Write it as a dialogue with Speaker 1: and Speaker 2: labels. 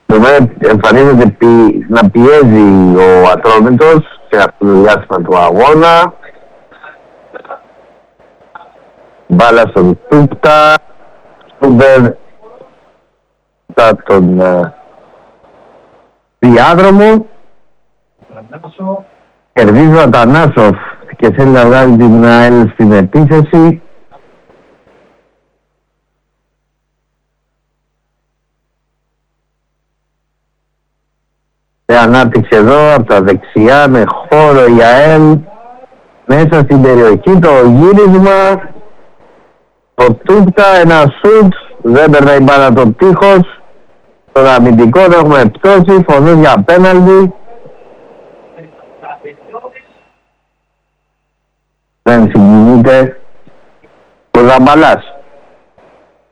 Speaker 1: Εμφανίζεται να πιέζει ο Ατρόμητος σε αυτό το διάστημα του αγώνα. Μπάλα στον Τούπτα. Στούμπερ μετά τον διάδρομο. Κερδίζει ο Ατανάσοφ και θέλει να βγάλει την ΑΕΛ στην επίθεση. Σε ανάπτυξη εδώ από τα δεξιά με χώρο η ΑΕΛ μέσα στην περιοχή, το γύρισμα, το Τούπτα, ένα σουτ, δεν περνάει μπάλα το τείχος, στον αμυντικό δεν έχουμε πτώση, φωνούς για πέναλτι. Δεν συγκινείται ο Ζαμπαλάς.